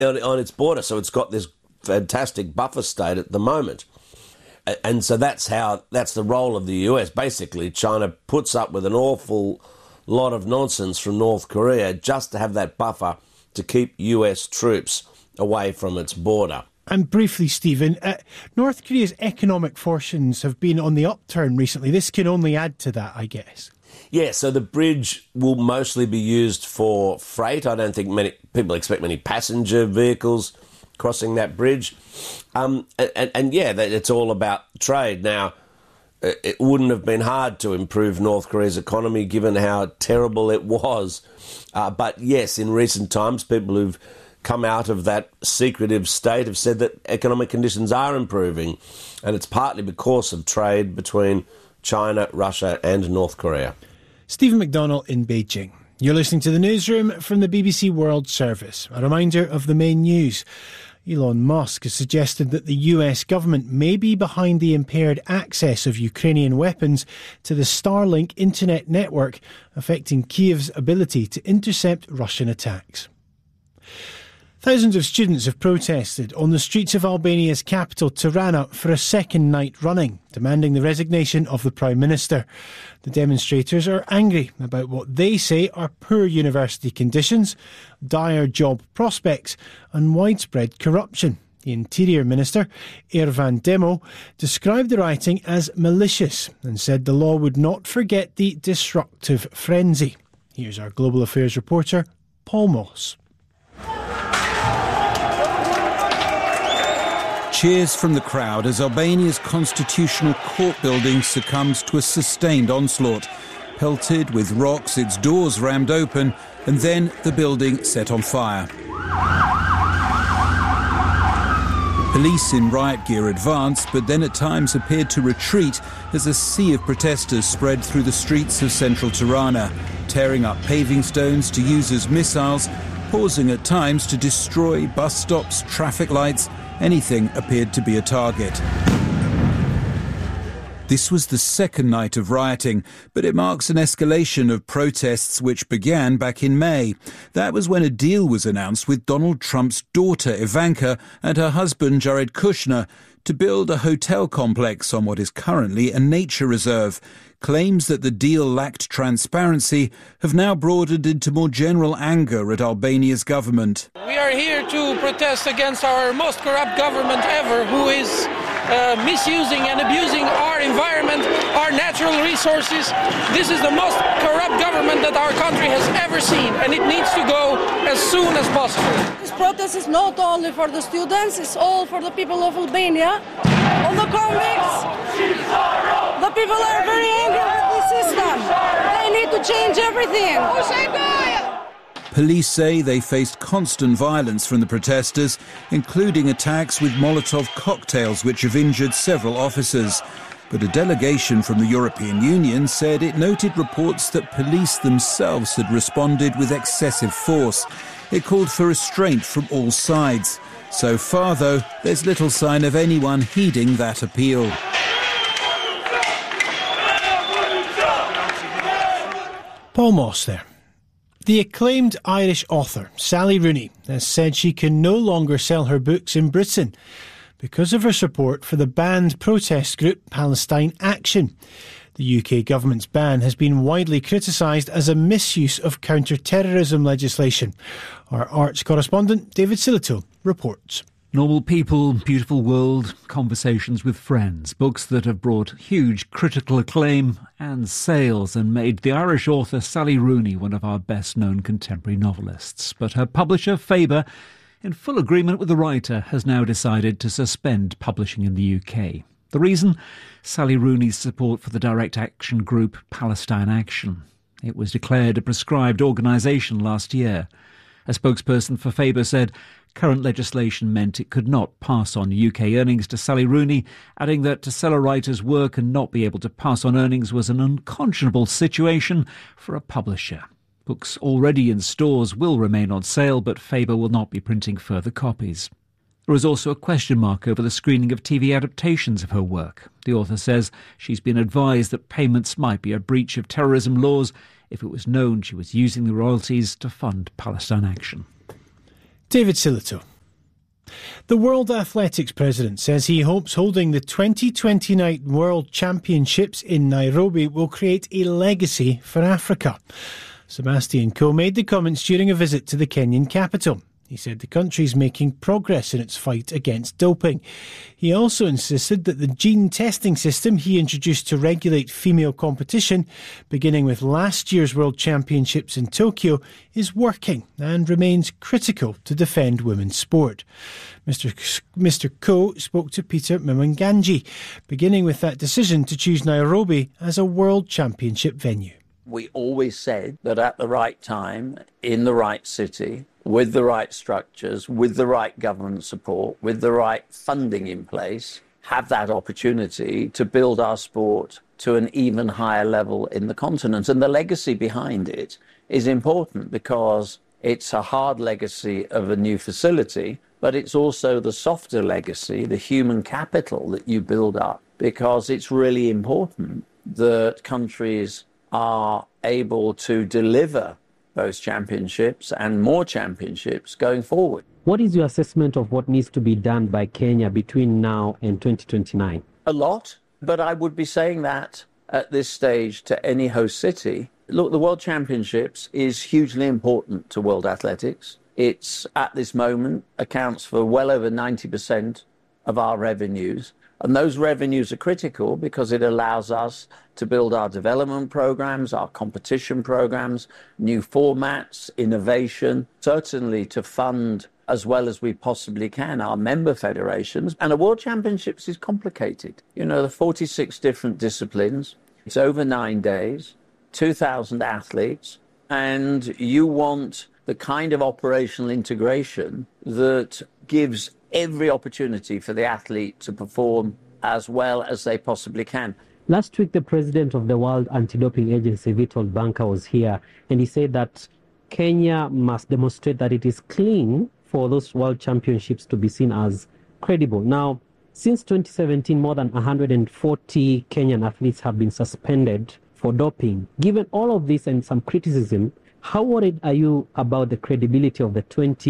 on its border. So it's got this fantastic buffer state at the moment. And so that's the role of the US. Basically, China puts up with an awful lot of nonsense from North Korea just to have that buffer to keep US troops away from its border. And briefly, Stephen, North Korea's economic fortunes have been on the upturn recently. This can only add to that, I guess. Yeah, so the bridge will mostly be used for freight. I don't think many people expect many passenger vehicles crossing that bridge. And it's all about trade. Now, it wouldn't have been hard to improve North Korea's economy given how terrible it was. But yes, in recent times, people who've come out of that secretive state have said that economic conditions are improving. And it's partly because of trade between China, Russia and North Korea. Stephen McDonnell in Beijing. You're listening to the newsroom from the BBC World Service. A reminder of the main news. Elon Musk has suggested that the US government may be behind the impaired access of Ukrainian weapons to the Starlink internet network, affecting Kyiv's ability to intercept Russian attacks. Thousands of students have protested on the streets of Albania's capital, Tirana, for a second night running, demanding the resignation of the Prime Minister. The demonstrators are angry about what they say are poor university conditions, dire job prospects and widespread corruption. The Interior Minister, Ervan Demo, described the rioting as malicious and said the law would not forget the disruptive frenzy. Here's our Global Affairs reporter, Paul Moss. Cheers from the crowd as Albania's constitutional court building succumbs to a sustained onslaught. Pelted with rocks, its doors rammed open, and then the building set on fire. Police in riot gear advanced, but then at times appeared to retreat as a sea of protesters spread through the streets of central Tirana, tearing up paving stones to use as missiles, pausing at times to destroy bus stops, traffic lights. Anything appeared to be a target. This was the second night of rioting, but it marks an escalation of protests which began back in May. That was when a deal was announced with Donald Trump's daughter Ivanka and her husband Jared Kushner to build a hotel complex on what is currently a nature reserve. Claims that the deal lacked transparency have now broadened into more general anger at Albania's government. We are here to protest against our most corrupt government ever, who is misusing and abusing our environment, our natural resources. This is the most corrupt government that our country has ever seen, and it needs to go as soon as possible. This protest is not only for the students, it's all for the people of Albania. All the convicts, the people are very angry with the system. They need to change everything. Police say they faced constant violence from the protesters, including attacks with Molotov cocktails which have injured several officers. But a delegation from the European Union said it noted reports that police themselves had responded with excessive force. It called for restraint from all sides. So far, though, there's little sign of anyone heeding that appeal. Paul Moss there. The acclaimed Irish author Sally Rooney has said she can no longer sell her books in Britain because of her support for the banned protest group Palestine Action. The UK government's ban has been widely criticised as a misuse of counter-terrorism legislation. Our arts correspondent David Silito reports. Normal People, Beautiful World, Conversations with Friends, books that have brought huge critical acclaim and sales and made the Irish author Sally Rooney one of our best-known contemporary novelists. But her publisher, Faber, in full agreement with the writer, has now decided to suspend publishing in the UK. The reason? Sally Rooney's support for the direct action group Palestine Action. It was declared a proscribed organisation last year. A spokesperson for Faber said current legislation meant it could not pass on UK earnings to Sally Rooney, adding that to sell a writer's work and not be able to pass on earnings was an unconscionable situation for a publisher. Books already in stores will remain on sale, but Faber will not be printing further copies. There is also a question mark over the screening of TV adaptations of her work. The author says she's been advised that payments might be a breach of terrorism laws if it was known she was using the royalties to fund Palestine Action. David Silito. The World Athletics President says he hopes holding the 2029 World Championships in Nairobi will create a legacy for Africa. Sebastian Coe made the comments during a visit to the Kenyan capital. He said the country is making progress in its fight against doping. He also insisted that the gene testing system he introduced to regulate female competition, beginning with last year's World Championships in Tokyo, is working and remains critical to defend women's sport. Mr. Coe spoke to Peter Mwanganji, beginning with that decision to choose Nairobi as a World Championship venue. We always said that at the right time, in the right city, with the right structures, with the right government support, with the right funding in place, have that opportunity to build our sport to an even higher level in the continent. And the legacy behind it is important because it's a hard legacy of a new facility, but it's also the softer legacy, the human capital that you build up, because it's really important that countries are able to deliver those championships and more championships going forward. What is your assessment of what needs to be done by Kenya between now and 2029? A lot, but I would be saying that at this stage to any host city. Look, the World Championships is hugely important to world athletics. It's, at this moment, accounts for well over 90% of our revenues. And those revenues are critical because it allows us to build our development programs, our competition programs, new formats, innovation, certainly to fund as well as we possibly can our member federations. And a World Championships is complicated. You know, the 46 different disciplines, it's over 9 days, 2,000 athletes, and you want the kind of operational integration that gives every opportunity for the athlete to perform as well as they possibly can. Last week, the president of the World Anti-Doping Agency, Vitold Banka, was here, and he said that Kenya must demonstrate that it is clean for those World Championships to be seen as credible. Now, since 2017, more than 140 Kenyan athletes have been suspended for doping. Given all of this and some criticism, how worried are you about the credibility of the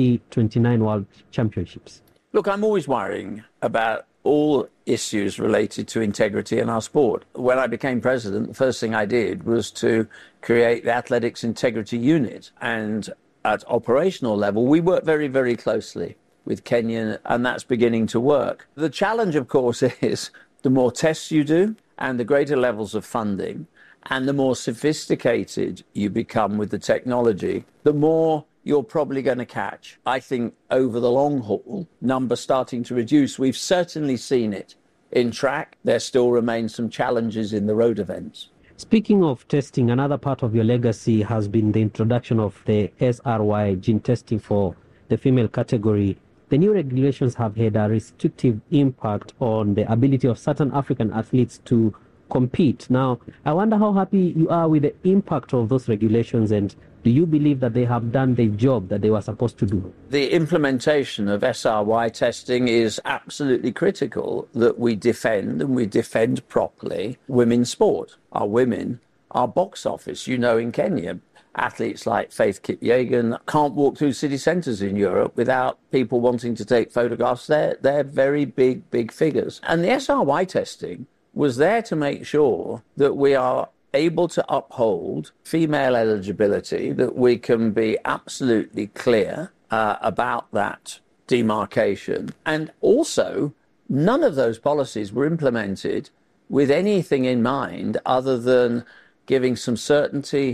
2029 World Championships? Look, I'm always worrying about all issues related to integrity in our sport. When I became president, the first thing I did was to create the Athletics Integrity Unit. And at operational level, we work very, very closely with Kenya, and that's beginning to work. The challenge, of course, is the more tests you do and the greater levels of funding and the more sophisticated you become with the technology, the more you're probably going to catch. I think over the long haul, numbers starting to reduce. We've certainly seen it in track. There still remain some challenges in the road events. Speaking of testing, another part of your legacy has been the introduction of the SRY gene testing for the female category. The new regulations have had a restrictive impact on the ability of certain African athletes to compete. Now, I wonder how happy you are with the impact of those regulations, and do you believe that they have done the job that they were supposed to do? The implementation of SRY testing is absolutely critical, that we defend, and we defend properly, women's sport. Our women, our box office. You know, in Kenya, athletes like Faith Kipyegon can't walk through city centres in Europe without people wanting to take photographs. They're very big figures. And the SRY testing was there to make sure that we are able to uphold female eligibility, that we can be absolutely clear about that demarcation. And also, none of those policies were implemented with anything in mind other than giving some certainty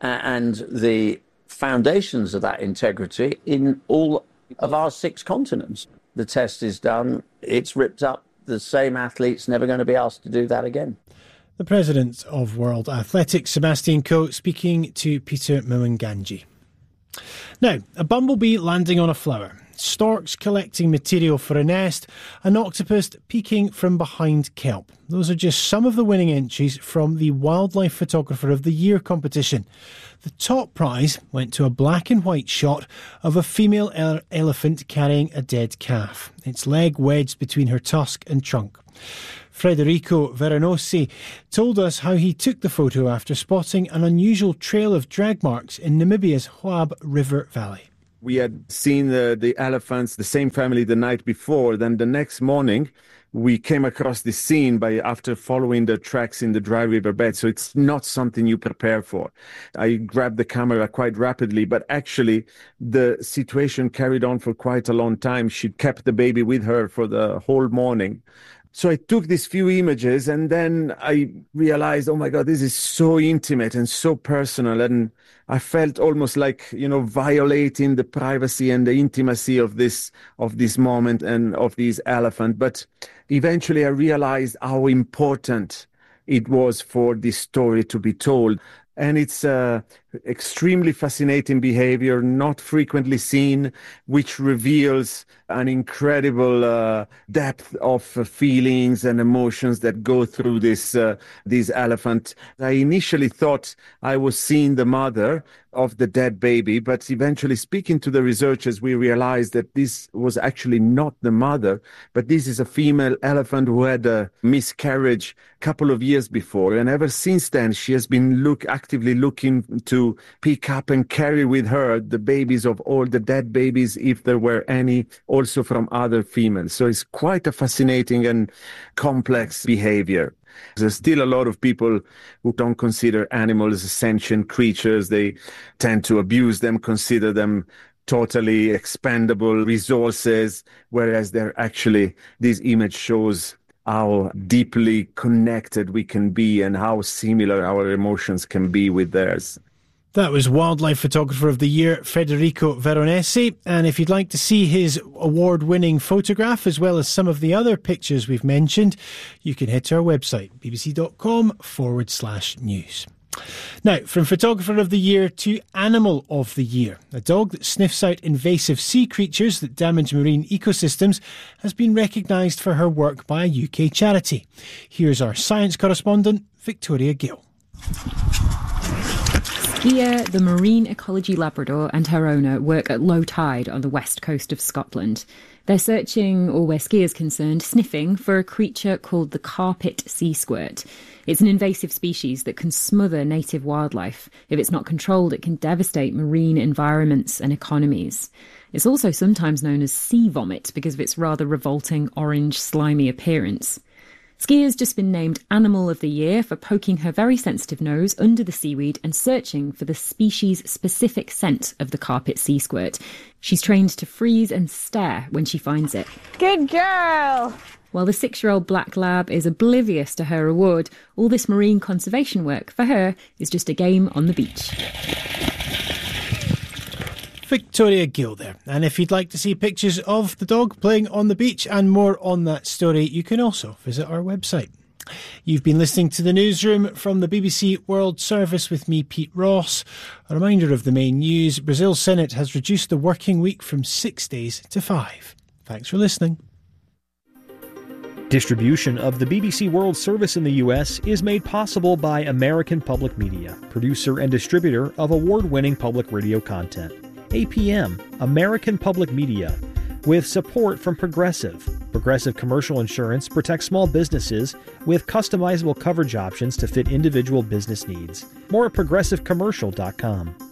and the foundations of that integrity in all of our 6 continents. The test is done, it's ripped up. The same athlete's never going to be asked to do that again. The president of World Athletics, Sebastian Coe, speaking to Peter Mwanganji. Now, a bumblebee landing on a flower, storks collecting material for a nest, an octopus peeking from behind kelp. Those are just some of the winning entries from the Wildlife Photographer of the Year competition. The top prize went to a black and white shot of a female elephant carrying a dead calf, its leg wedged between her tusk and trunk. Federico Veranosi told us how he took the photo after spotting an unusual trail of drag marks in Namibia's Hwab River Valley. We had seen the elephants, the same family, the night before. Then the next morning, we came across this scene after following the tracks in the dry riverbed. So it's not something you prepare for. I grabbed the camera quite rapidly, but actually the situation carried on for quite a long time. She kept the baby with her for the whole morning. So I took these few images and then I realized, oh my God, this is so intimate and so personal. And I felt almost like, violating the privacy and the intimacy of this moment and of this elephant. But eventually I realized how important it was for this story to be told. And it's extremely fascinating behavior, not frequently seen, which reveals an incredible depth of feelings and emotions that go through this elephant. I initially thought I was seeing the mother of the dead baby, but eventually speaking to the researchers, we realized that this was actually not the mother, but this is a female elephant who had a miscarriage a couple of years before. And ever since then, she has been actively looking to pick up and carry with her the babies of all the dead babies, if there were any, also from other females. So it's quite a fascinating and complex behavior. There's still a lot of people who don't consider animals sentient creatures. They tend to abuse them, consider them totally expendable resources, whereas this image shows how deeply connected we can be and how similar our emotions can be with theirs. That was Wildlife Photographer of the Year, Federico Veronesi. And if you'd like to see his award-winning photograph, as well as some of the other pictures we've mentioned, you can head to our website, bbc.com/news. Now, from Photographer of the Year to Animal of the Year, a dog that sniffs out invasive sea creatures that damage marine ecosystems has been recognised for her work by a UK charity. Here's our science correspondent, Victoria Gill. Skier, the marine ecology Labrador, and her owner work at low tide on the west coast of Scotland. They're searching, or where skiers concerned, sniffing for a creature called the carpet sea squirt. It's an invasive species that can smother native wildlife. If it's not controlled, it can devastate marine environments and economies. It's also sometimes known as sea vomit because of its rather revolting orange, slimy appearance. Skier's just been named Animal of the Year for poking her very sensitive nose under the seaweed and searching for the species-specific scent of the carpet sea squirt. She's trained to freeze and stare when she finds it. Good girl! While the 6-year-old black lab is oblivious to her award, all this marine conservation work for her is just a game on the beach. Victoria Gill there. And if you'd like to see pictures of the dog playing on the beach and more on that story, you can also visit our website. You've been listening to the Newsroom from the BBC World Service with me, Pete Ross. A reminder of the main news: Brazil's Senate has reduced the working week from 6 days to 5. Thanks for listening. Distribution of the BBC World Service in the US is made possible by American Public Media, producer and distributor of award-winning public radio content. APM, American Public Media, with support from Progressive. Progressive Commercial Insurance protects small businesses with customizable coverage options to fit individual business needs. More at progressivecommercial.com.